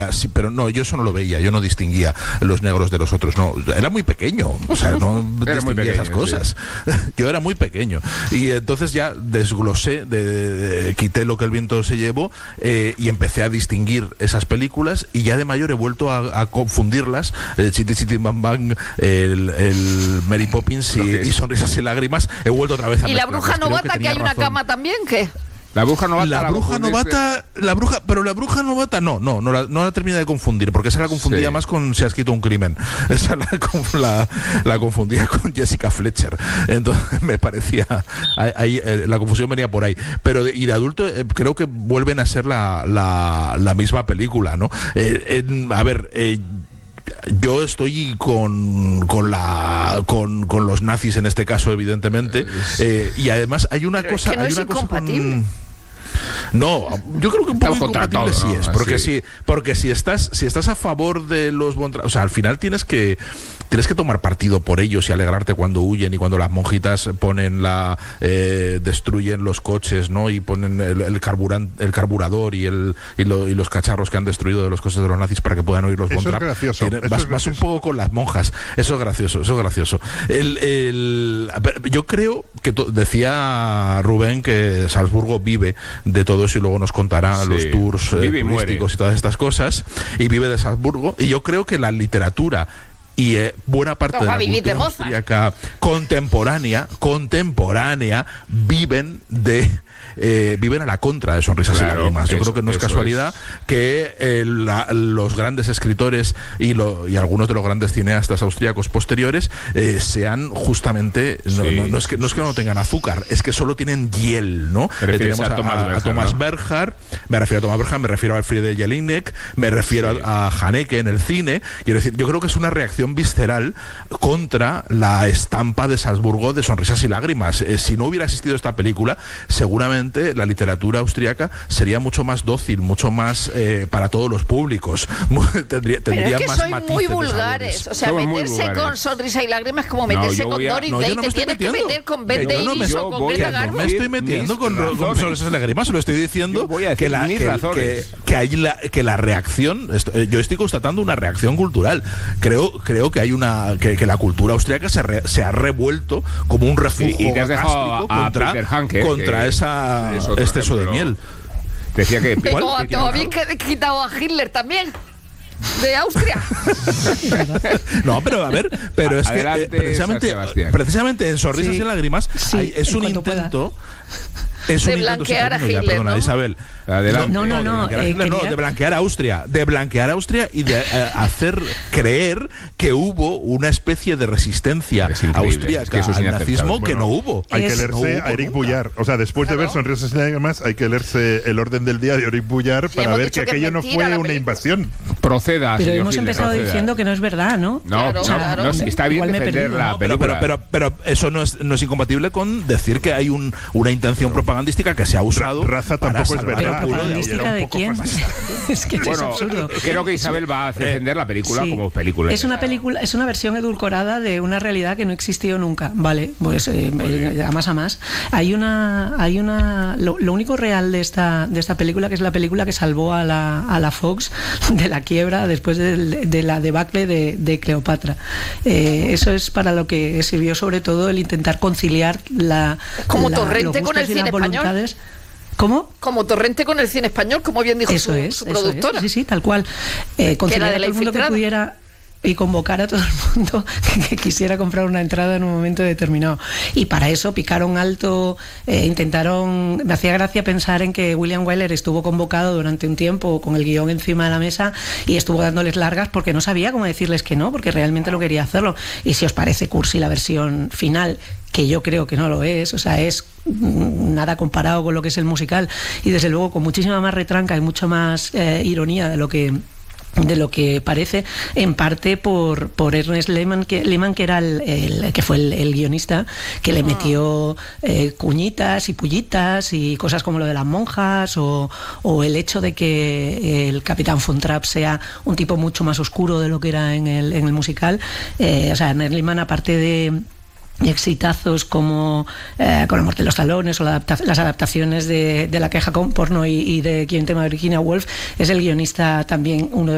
Sí, pero no, yo eso no lo veía, yo no distinguía los negros de los otros, no, era muy pequeño, o sea, no distinguía esas cosas. Sí. Yo era muy pequeño y entonces ya desglosé, quité lo que el viento se llevó y empecé a distinguir esas películas y ya de mayor he vuelto a confundirlas, Chitty Chitty Bang Bang, el Mary Poppins y Sonrisas y Lágrimas, he vuelto otra vez a ¿Y la bruja novata que hay una cama también, qué? La bruja novata, pero la bruja novata no la termina de confundir, porque esa la confundía más con Se ha escrito un crimen. Esa la confundía con Jessica Fletcher. Entonces me parecía, ahí, la confusión venía por ahí. Pero y de adulto creo que vuelven a ser la misma película, ¿no? Yo estoy con los nazis en este caso, evidentemente, y además hay una cosa, no hay es una cosa incompatible. No, yo creo que un poco incompatible sí es, ¿no? porque si estás a favor de los o sea, al final tienes que tomar partido por ellos y alegrarte cuando huyen y cuando las monjitas destruyen los coches, ¿no? Y ponen el carburador y los cacharros que han destruido de los coches de los nazis para que puedan oír los Von Trapp. Vas un poco con las monjas. Eso es gracioso. Yo creo que decía Rubén que Salzburgo vive de todo eso y luego nos contará los tours turísticos y todas estas cosas, y vive de Salzburgo, y yo creo que la literatura y buena parte de la cultura austríaca contemporánea viven a la contra de Sonrisas y Lágrimas. Yo creo que no es casualidad que los grandes escritores y algunos de los grandes cineastas austríacos posteriores sean justamente no es que no tengan azúcar, es que solo tienen hiel, ¿no? Tenemos a Thomas Bernhard, me refiero a Thomas Bernhard, me refiero a Alfred Jelinek, me refiero a Haneke en el cine. Quiero decir, yo creo que es una reacción visceral contra la estampa de Salzburgo de Sonrisas y Lágrimas. Si no hubiera existido esta película, seguramente la literatura austríaca sería mucho más dócil, mucho más para todos los públicos. Tendría pero es que más soy muy vulgares. O sea, somos meterse con Sonrisa y Lágrimas es como meterse con Doris Day. Te tienes que meter con Ben Davis o con Greta Garbo. No me estoy metiendo con Sonrisas y Lágrimas, lo estoy diciendo que la reacción, yo estoy constatando una reacción cultural. Creo que hay que la cultura austríaca se ha revuelto como un refugio contra esa exceso de miel. Decía que habéis quitado a Hitler también de Austria. No, pero a ver, es que precisamente en Sonrisas y Lágrimas es un intento de blanquear a Hitler, perdona, ¿no? Isabel. De blanquear a Austria y de hacer creer que hubo una especie de resistencia austríaca al nazismo que no hubo. Hay que leerse a Eric Bullard. O sea, después de ver Sonrisas y Lágrimas, hay que leerse El orden del día de Eric Bullard para ver que aquello no fue una invasión. Proceda. Pero hemos empezado diciendo que no es verdad, ¿no? No, está bien defender la película. Pero eso no es incompatible con decir que hay una intención propagandística que se ha usado. Raza tampoco es verdad. ¿Propagandística de quién? Es que es absurdo. Creo que Isabel va a defender la película como película. Es una versión edulcorada de una realidad que no existió nunca. Vale, pues a más. Lo único real de esta película, que es la película que salvó a la Fox de la quiebra después de la debacle de Cleopatra. Eso es para lo que sirvió sobre todo el intentar conciliar como Torrente con el cine español. ¿Cómo? Como Torrente con el cine español, como bien dijo su productora. Sí, tal cual. Conciliar a todo el mundo que pudiera y convocar a todo el mundo que quisiera comprar una entrada en un momento determinado. Y para eso picaron alto, intentaron... Me hacía gracia pensar en que William Wyler estuvo convocado durante un tiempo con el guión encima de la mesa y estuvo dándoles largas porque no sabía cómo decirles que no, porque realmente no quería hacerlo. Y si os parece cursi la versión final, que yo creo que no lo es, o sea, es nada comparado con lo que es el musical y desde luego con muchísima más retranca y mucha más ironía de lo que parece, en parte por Ernest Lehmann, que era el que fue el guionista, que le metió cuñitas y pullitas y cosas como lo de las monjas o el hecho de que el capitán Von Trapp sea un tipo mucho más oscuro de lo que era en el musical. O sea, Ernest Lehmann, aparte de exitazos como Con la muerte de los talones o las adaptaciones de La queja con porno y de Quien tema Virginia Woolf, es el guionista también, uno de